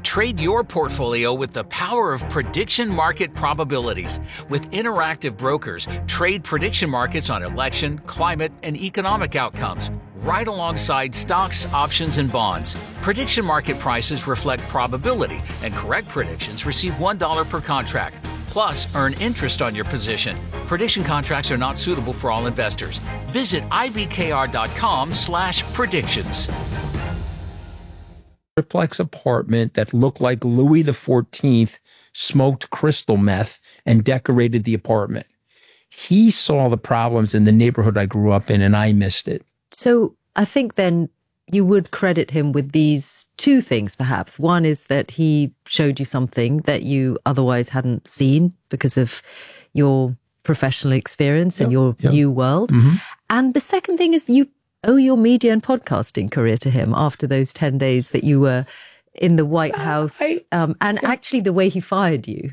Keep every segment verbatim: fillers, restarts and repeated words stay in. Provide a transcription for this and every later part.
Trade your portfolio with the power of prediction market probabilities. With Interactive Brokers, trade prediction markets on election, climate, and economic outcomes, right alongside stocks, options, and bonds. Prediction market prices reflect probability, and correct predictions receive one dollar per contract. Plus, earn interest on your position. Prediction contracts are not suitable for all investors. Visit ibkr.com slash predictions. Triplex apartment that looked like Louis the fourteenth smoked crystal meth and decorated the apartment. He saw the problems in the neighborhood I grew up in, and I missed it. So I think then you would credit him with these two things, perhaps. One is that he showed you something that you otherwise hadn't seen because of your professional experience yep, and your yep. new world. Mm-hmm. And the second thing is you owe your media and podcasting career to him after those ten days that you were in the White House, uh, I, um, and yeah. actually the way he fired you.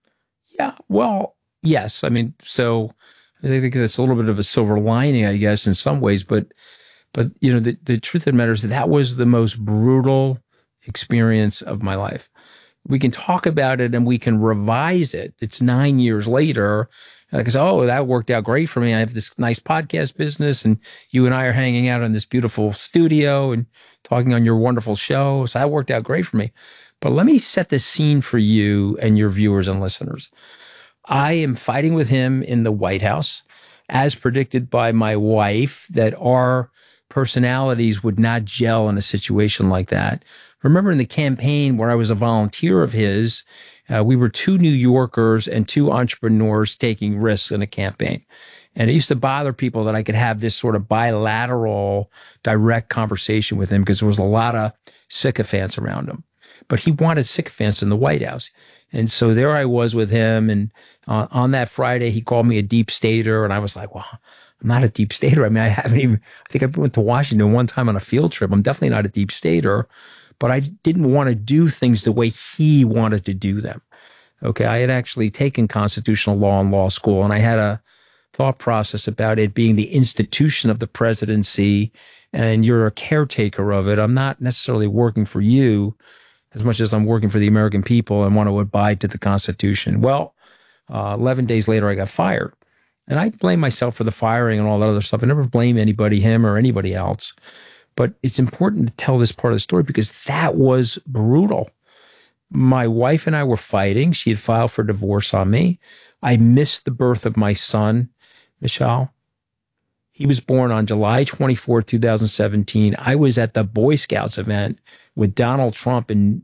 Yeah, well, yes. I mean, so I think that's a little bit of a silver lining, I guess, in some ways. But, but you know, the, the truth of the matter is that that was the most brutal experience of my life. We can talk about it and we can revise it. It's nine years later. And I can say, oh, that worked out great for me. I have this nice podcast business and you and I are hanging out in this beautiful studio and talking on your wonderful show. So that worked out great for me. But let me set the scene for you and your viewers and listeners. I am fighting with him in the White House, as predicted by my wife, that our personalities would not gel in a situation like that. Remember in the campaign where I was a volunteer of his, uh, we were two New Yorkers and two entrepreneurs taking risks in a campaign. And it used to bother people that I could have this sort of bilateral, direct conversation with him because there was a lot of sycophants around him. But he wanted sycophants in the White House. And so there I was with him. And uh, on that Friday, he called me a deep stater. And I was like, well, I'm not a deep stater. I mean, I haven't even, I think I went to Washington one time on a field trip. I'm definitely not a deep stater. But I didn't want to do things the way he wanted to do them. Okay. I had actually taken constitutional law in law school, and I had a thought process about it being the institution of the presidency, and you're a caretaker of it. I'm not necessarily working for you as much as I'm working for the American people and want to abide to the Constitution. Well, uh, eleven days later, I got fired. And I blame myself for the firing and all that other stuff. I never blame anybody, him or anybody else. But it's important to tell this part of the story because that was brutal. My wife and I were fighting. She had filed for divorce on me. I missed the birth of my son, Michelle. He was born on July twenty-fourth, twenty seventeen. I was at the Boy Scouts event with Donald Trump in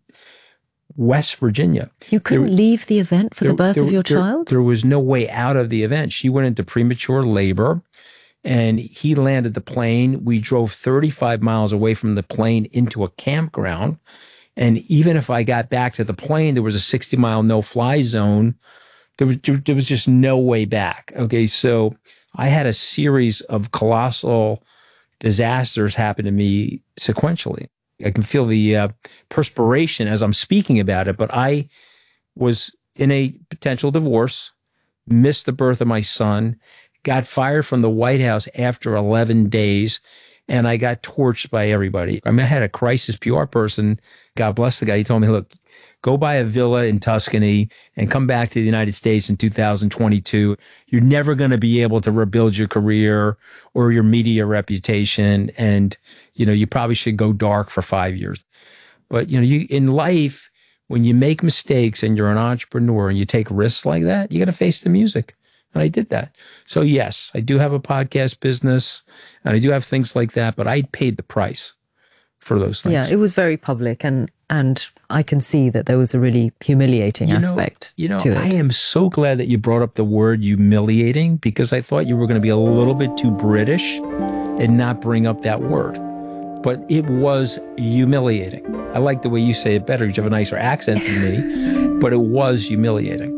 West Virginia. You couldn't there, leave the event for there, the birth there, of your there, child? There was no way out of the event. She went into premature labor. And he landed the plane. We drove thirty-five miles away from the plane into a campground. And even if I got back to the plane, there was a sixty mile no-fly zone. There was, there was just no way back. Okay, so I had a series of colossal disasters happen to me sequentially. I can feel the uh, perspiration as I'm speaking about it, but I was in a potential divorce, missed the birth of my son, got fired from the White House after eleven days, and I got torched by everybody. I mean, I had a crisis P R person, God bless the guy, he told me, look, go buy a villa in Tuscany and come back to the United States in two thousand twenty-two. You're never going to be able to rebuild your career or your media reputation, and, you know, you probably should go dark for five years. But, you know, you in life, when you make mistakes and you're an entrepreneur and you take risks like that, you got to face the music. And I did that. So yes, I do have a podcast business and I do have things like that, but I paid the price for those things. Yeah, it was very public, and and I can see that there was a really humiliating you know, aspect you know, to it. I am so glad that you brought up the word humiliating, because I thought you were going to be a little bit too British and not bring up that word. But it was humiliating. I like the way you say it better. You have a nicer accent than me, but it was humiliating.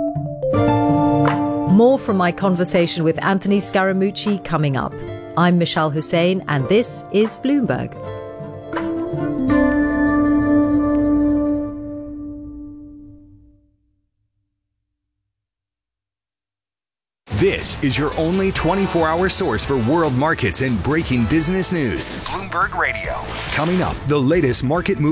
More from my conversation with Anthony Scaramucci coming up. I'm Michelle Hussein, and this is Bloomberg. This is your only twenty-four hour source for world markets and breaking business news. Bloomberg Radio. Coming up, the latest market moves.